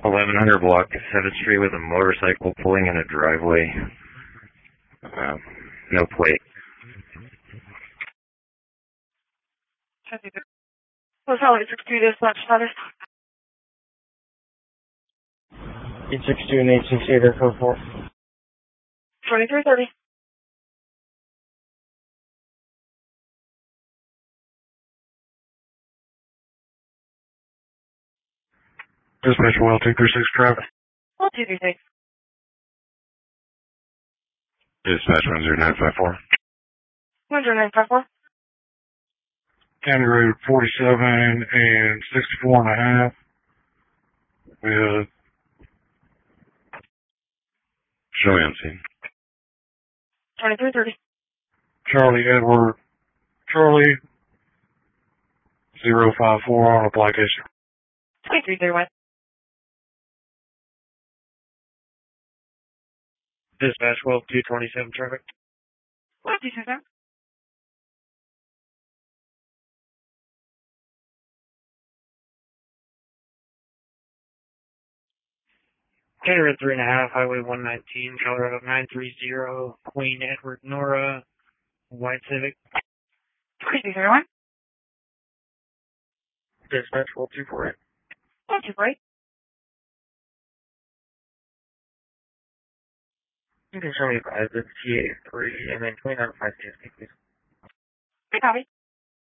1100 block 7th Street with a motorcycle pulling in a driveway. No plate. What's all 862 dispatch status? 862 and 868 are code 4. 2330. Dispatch well 236 traffic. Well, 236. Dispatch 10954. 10954. County Road 47 and 64 and a half. With show me on scene. 2330. Charlie Edward Charlie 054 on application. 2331. Dispatch 12227 traffic. 127. County Road 3.5, Highway 119, Colorado 930, Queen Edward Nora, White Civic. 2331. Dispatch 1248. 128. You can show me 5 with TA3 and then 29 5 TSP, please. Good copy.